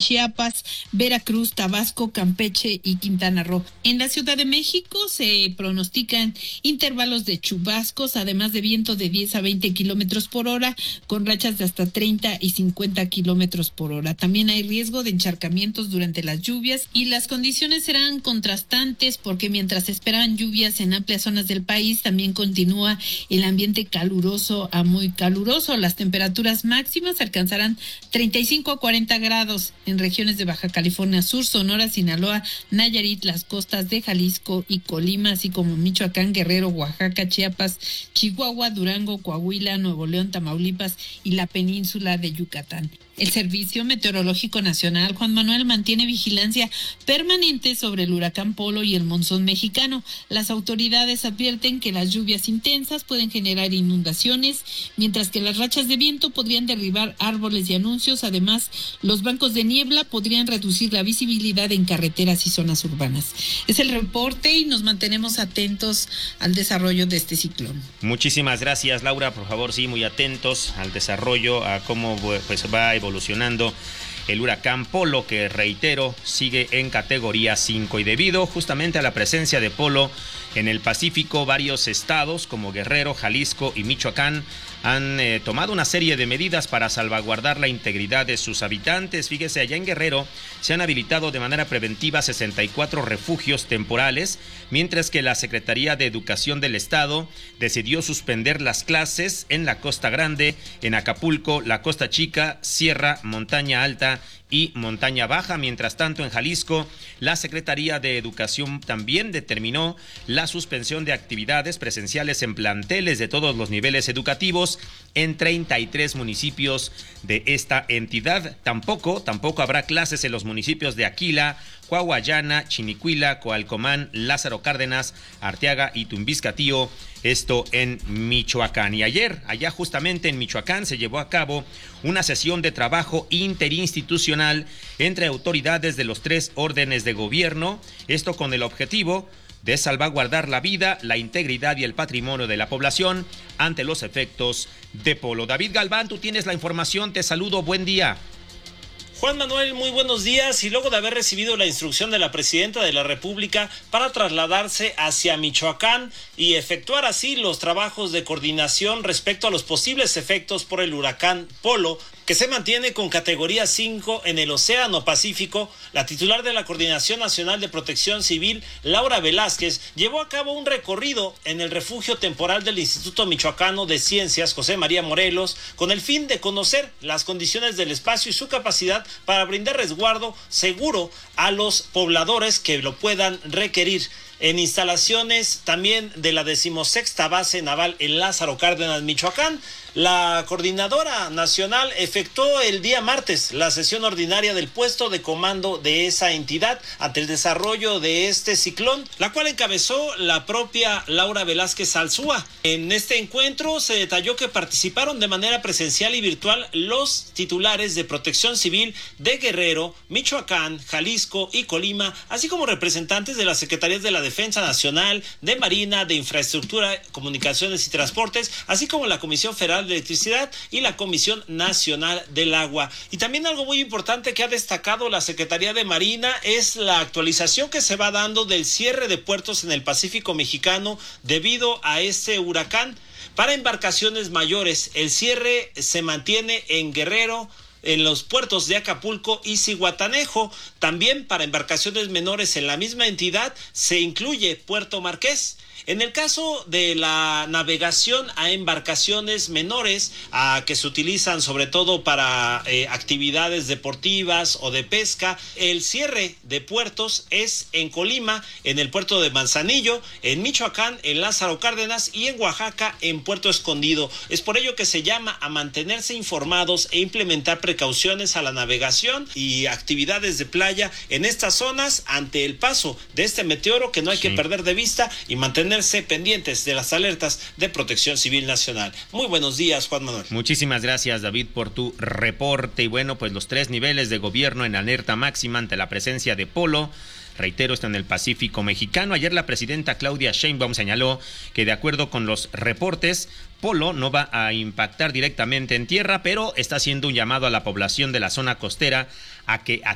Chiapas, Veracruz, Tabasco, Campeche y Quintana Roo. En la Ciudad de México se pronostican intervalos de chubascos, además de viento de 10 a 20 kilómetros por hora, con rachas de hasta 30 y 50 kilómetros por hora. También hay riesgo de encharcamientos durante las lluvias y las condiciones serán contrastantes porque mientras se esperan lluvias en amplias zonas del país, también continúa el ambiente caluroso a muy caluroso. Las temperaturas máximas alcanzarán 35 a 40 grados en regiones de Baja California Sur, Sonora, Sinaloa, Nayarit, las costas de Jalisco y Colima, así como Michoacán, Guerrero, Oaxaca, Chiapas, Chihuahua, Durango, Coahuila, Nuevo León, Tamaulipas y la península de Yucatán. El Servicio Meteorológico Nacional, Juan Manuel, mantiene vigilancia permanente sobre el huracán Polo y el monzón mexicano. Las autoridades advierten que las lluvias intensas pueden generar inundaciones, mientras que las rachas de viento podrían derribar árboles y anuncios. Además, los bancos de niebla podrían reducir la visibilidad en carreteras y zonas urbanas. Es el reporte y nos mantenemos atentos al desarrollo de este ciclón. Muchísimas gracias, Laura. Por favor, sí, muy atentos al desarrollo, a cómo pues va evolucionando el huracán Polo, que reitero sigue en categoría 5, y debido justamente a la presencia de Polo en el Pacífico, varios estados como Guerrero, Jalisco y Michoacán han tomado una serie de medidas para salvaguardar la integridad de sus habitantes. Fíjese, allá en Guerrero se han habilitado de manera preventiva 64 refugios temporales, mientras que la Secretaría de Educación del Estado decidió suspender las clases en la Costa Grande, en Acapulco, la Costa Chica, Sierra, Montaña Alta y Montaña Baja. Mientras tanto, en Jalisco, la Secretaría de Educación también determinó la suspensión de actividades presenciales en planteles de todos los niveles educativos en 33 municipios de esta entidad. Tampoco habrá clases en los municipios de Aquila, Coahuayana, Chinicuila, Coalcomán, Lázaro Cárdenas, Arteaga y Tumbiscatío, esto en Michoacán. Y ayer, allá justamente en Michoacán, se llevó a cabo una sesión de trabajo interinstitucional entre autoridades de los 3 órdenes de gobierno, esto con el objetivo de salvaguardar la vida, la integridad y el patrimonio de la población ante los efectos de Polo. David Galván, tú tienes la información, te saludo, buen día. Juan Manuel, muy buenos días. Y luego de haber recibido la instrucción de la Presidenta de la República para trasladarse hacia Michoacán y efectuar así los trabajos de coordinación respecto a los posibles efectos por el huracán Polo, que se mantiene con categoría 5 en el Océano Pacífico, la titular de la Coordinación Nacional de Protección Civil, Laura Velázquez, llevó a cabo un recorrido en el refugio temporal del Instituto Michoacano de Ciencias, José María Morelos, con el fin de conocer las condiciones del espacio y su capacidad para brindar resguardo seguro a los pobladores que lo puedan requerir. En instalaciones también de la 16ª Base Naval en Lázaro Cárdenas, Michoacán, la Coordinadora Nacional efectuó el día martes la sesión ordinaria del puesto de comando de esa entidad ante el desarrollo de este ciclón, la cual encabezó la propia Laura Velázquez Alzúa. En este encuentro se detalló que participaron de manera presencial y virtual los titulares de Protección Civil de Guerrero, Michoacán, Jalisco y Colima, así como representantes de las Secretarías de la Defensa Nacional, de Marina, de Infraestructura, Comunicaciones y Transportes, así como la Comisión Federal de Electricidad y la Comisión Nacional del Agua. Y también algo muy importante que ha destacado la Secretaría de Marina es la actualización que se va dando del cierre de puertos en el Pacífico mexicano debido a este huracán. Para embarcaciones mayores, el cierre se mantiene en Guerrero, en los puertos de Acapulco y Zihuatanejo. También para embarcaciones menores en la misma entidad se incluye Puerto Marqués. En el caso de la navegación a embarcaciones menores, que se utilizan sobre todo para actividades deportivas o de pesca, el cierre de puertos es en Colima, en el puerto de Manzanillo, en Michoacán, en Lázaro Cárdenas y en Oaxaca, en Puerto Escondido. Es por ello que se llama a mantenerse informados e implementar precauciones a la navegación y actividades de playa en estas zonas ante el paso de este meteoro que no hay que perder de vista y mantener pendientes de las alertas de Protección Civil Nacional. Muy buenos días, Juan Manuel. Muchísimas gracias, David, por tu reporte. Y bueno, pues los 3 niveles de gobierno en alerta máxima ante la presencia de Polo. Reitero, está en el Pacífico mexicano. Ayer la presidenta Claudia Sheinbaum señaló que de acuerdo con los reportes, Polo no va a impactar directamente en tierra, pero está haciendo un llamado a la población de la zona costera a que